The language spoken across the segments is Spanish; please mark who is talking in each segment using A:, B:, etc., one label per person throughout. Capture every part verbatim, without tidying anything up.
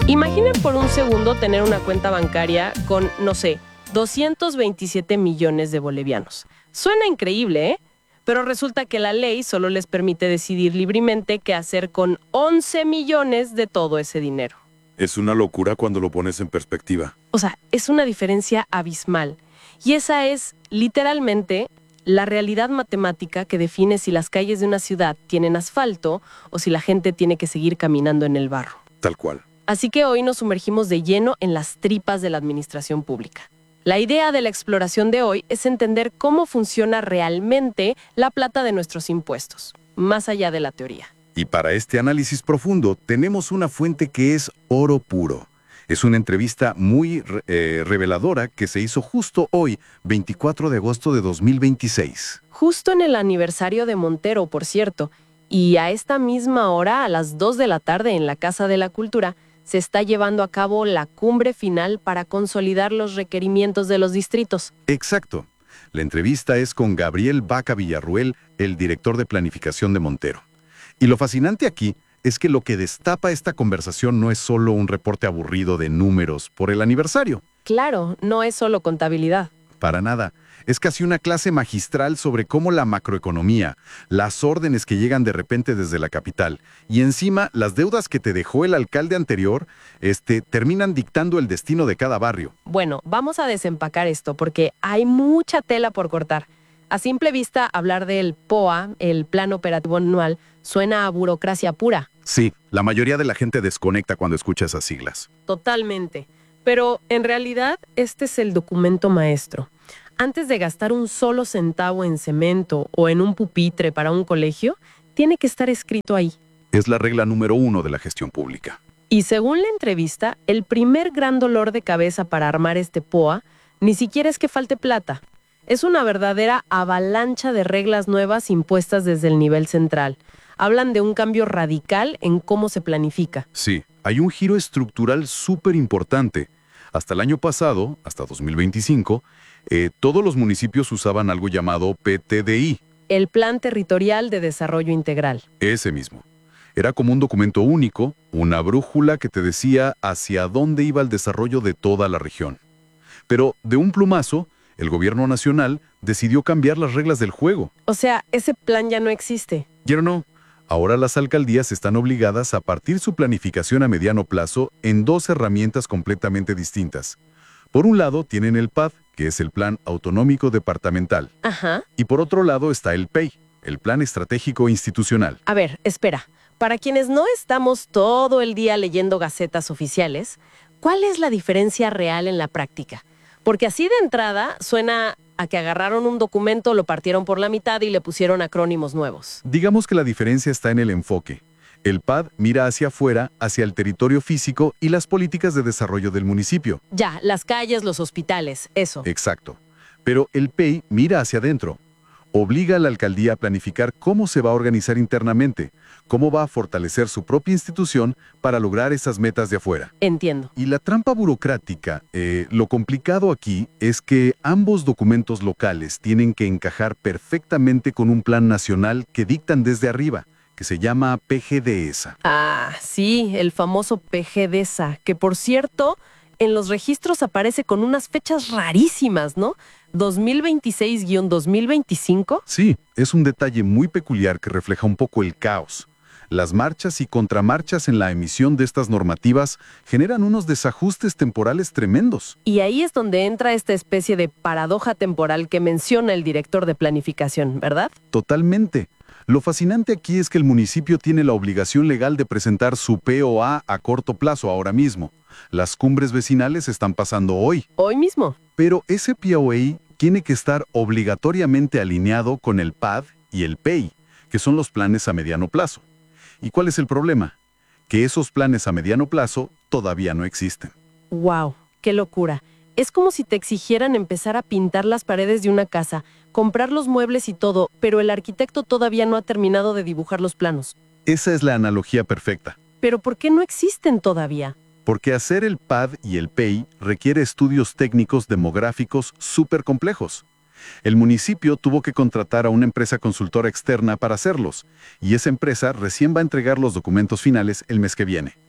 A: Imaginen por un segundo tener una cuenta bancaria con, no sé, doscientos veintisiete millones de bolivianos. Suena increíble, ¿eh? Pero resulta que la ley solo les permite decidir libremente qué hacer con once millones de todo ese dinero.
B: Es una locura cuando lo pones en perspectiva.
A: O sea, es una diferencia abismal. Y esa es, literalmente, la realidad matemática que define si las calles de una ciudad tienen asfalto o si la gente tiene que seguir caminando en el barro.
B: Tal cual.
A: Así que hoy nos sumergimos de lleno en las tripas de la administración pública. La idea de la exploración de hoy es entender cómo funciona realmente la plata de nuestros impuestos, más allá de la teoría.
C: Y para este análisis profundo tenemos una fuente que es oro puro. Es una entrevista muy eh, reveladora que se hizo justo hoy, veinticuatro de agosto de dos mil veintiséis.
A: Justo en el aniversario de Montero, por cierto, y a esta misma hora, a las dos de la tarde en la Casa de la Cultura, se está llevando a cabo la cumbre final para consolidar los requerimientos de los distritos.
C: Exacto. La entrevista es con Gabriel Vaca Villarruel, el director de planificación de Montero. Y lo fascinante aquí es que lo que destapa esta conversación no es solo un reporte aburrido de números por el aniversario.
A: Claro, no es solo contabilidad.
C: Para nada. Es casi una clase magistral sobre cómo la macroeconomía, las órdenes que llegan de repente desde la capital y encima las deudas que te dejó el alcalde anterior, este, terminan dictando el destino de cada barrio.
A: Bueno, vamos a desempacar esto porque hay mucha tela por cortar. A simple vista, hablar del P O A, el Plan Operativo Anual, suena a burocracia pura.
C: Sí, la mayoría de la gente desconecta cuando escucha esas siglas.
A: Totalmente. Pero en realidad este es el documento maestro. Antes de gastar un solo centavo en cemento o en un pupitre para un colegio, tiene que estar escrito ahí.
C: Es la regla número uno de la gestión pública.
A: Y según la entrevista, el primer gran dolor de cabeza para armar este P O A ni siquiera es que falte plata. Es una verdadera avalancha de reglas nuevas impuestas desde el nivel central. Hablan de un cambio radical en cómo se planifica.
C: Sí, hay un giro estructural súper importante. Hasta el año pasado, hasta dos mil veinticinco, eh, todos los municipios usaban algo llamado P T D I.
A: El Plan Territorial de Desarrollo Integral.
C: Ese mismo. Era como un documento único, una brújula que te decía hacia dónde iba el desarrollo de toda la región. Pero de un plumazo, el gobierno nacional decidió cambiar las reglas del juego.
A: O sea, ese plan ya no existe.
C: ¿Ya no? Ahora las alcaldías están obligadas a partir su planificación a mediano plazo en dos herramientas completamente distintas. Por un lado tienen el P A D, que es el Plan Autonómico Departamental.
A: Ajá.
C: Y por otro lado está el P E I, el Plan Estratégico Institucional.
A: A ver, espera. Para quienes no estamos todo el día leyendo gacetas oficiales, ¿cuál es la diferencia real en la práctica? Porque así de entrada suena a que agarraron un documento, lo partieron por la mitad y le pusieron acrónimos nuevos.
C: Digamos que la diferencia está en el enfoque. El P A D mira hacia afuera, hacia el territorio físico y las políticas de desarrollo del municipio.
A: Ya, las calles, los hospitales, eso.
C: Exacto. Pero el P E I mira hacia adentro. Obliga a la alcaldía a planificar cómo se va a organizar internamente, cómo va a fortalecer su propia institución para lograr esas metas de afuera.
A: Entiendo.
C: Y la trampa burocrática, eh, lo complicado aquí es que ambos documentos locales tienen que encajar perfectamente con un plan nacional que dictan desde arriba, que se llama P G D E S A.
A: Ah, sí, el famoso P G D E S A, que por cierto, en los registros aparece con unas fechas rarísimas, ¿no? ¿dos mil veintiséis guión dos mil veinticinco?
C: Sí, es un detalle muy peculiar que refleja un poco el caos. Las marchas y contramarchas en la emisión de estas normativas generan unos desajustes temporales tremendos.
A: Y ahí es donde entra esta especie de paradoja temporal que menciona el director de planificación, ¿verdad?
C: Totalmente. Lo fascinante aquí es que el municipio tiene la obligación legal de presentar su P O A a corto plazo ahora mismo. Las cumbres vecinales están pasando hoy.
A: Hoy mismo.
C: Pero ese P O A tiene que estar obligatoriamente alineado con el P A D y el P E I, que son los planes a mediano plazo. ¿Y cuál es el problema? Que esos planes a mediano plazo todavía no existen.
A: ¡Wow! ¡Qué locura! Es como si te exigieran empezar a pintar las paredes de una casa, comprar los muebles y todo, pero el arquitecto todavía no ha terminado de dibujar los planos.
C: Esa es la analogía perfecta.
A: ¿Pero por qué no existen todavía?
C: Porque hacer el P A D y el P E I requiere estudios técnicos demográficos súper complejos. El municipio tuvo que contratar a una empresa consultora externa para hacerlos, y esa empresa recién va a entregar los documentos finales el mes que viene.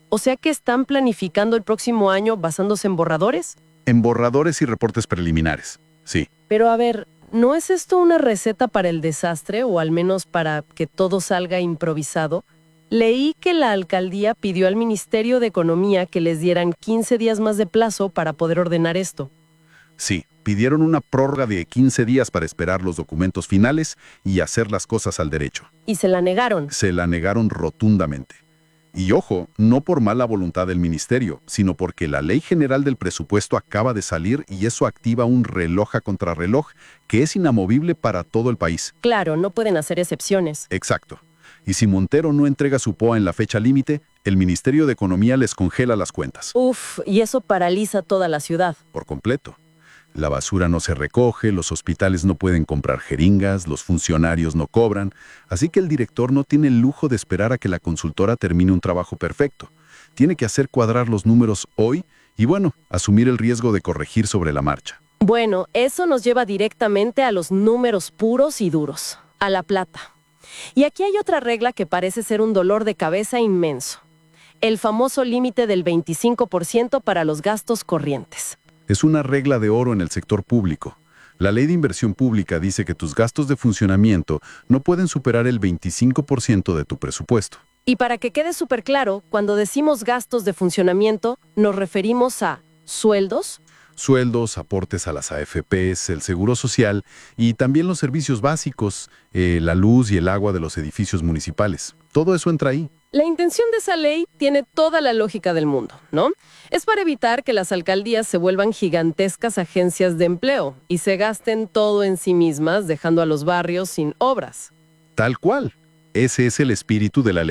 A: O sea que están planificando el próximo año basándose en borradores.
C: En borradores y reportes preliminares, sí.
A: Pero a ver, ¿no es esto una receta para el desastre o al menos para que todo salga improvisado? Leí que la alcaldía pidió al Ministerio de Economía que les dieran quince días más de plazo para poder ordenar esto.
C: Sí, pidieron una prórroga de quince días para esperar los documentos finales y hacer las cosas al derecho.
A: Y se la negaron.
C: Se la negaron rotundamente. Y ojo, no por mala voluntad del ministerio, sino porque la Ley General del Presupuesto acaba de salir y eso activa un reloj a contrarreloj que es inamovible para todo el país.
A: Claro, no pueden hacer excepciones.
C: Exacto. Y si Montero no entrega su P O A en la fecha límite, el Ministerio de Economía les congela las cuentas.
A: Uf, y eso paraliza toda la ciudad.
C: Por completo. La basura no se recoge, los hospitales no pueden comprar jeringas, los funcionarios no cobran, así que el director no tiene el lujo de esperar a que la consultora termine un trabajo perfecto. Tiene que hacer cuadrar los números hoy y, bueno, asumir el riesgo de corregir sobre la marcha.
A: Bueno, eso nos lleva directamente a los números puros y duros, a la plata. Y aquí hay otra regla que parece ser un dolor de cabeza inmenso. El famoso límite del veinticinco por ciento para los gastos corrientes.
C: Es una regla de oro en el sector público. La Ley de Inversión Pública dice que tus gastos de funcionamiento no pueden superar el veinticinco por ciento de tu presupuesto.
A: Y para que quede súper claro, cuando decimos gastos de funcionamiento, nos referimos a sueldos,
C: Sueldos, aportes a las A F Pes, el seguro social y también los servicios básicos, eh, la luz y el agua de los edificios municipales. Todo eso entra ahí.
A: La intención de esa ley tiene toda la lógica del mundo, ¿no? Es para evitar que las alcaldías se vuelvan gigantescas agencias de empleo y se gasten todo en sí mismas, dejando a los barrios sin obras.
C: Tal cual. Ese es el espíritu de la ley.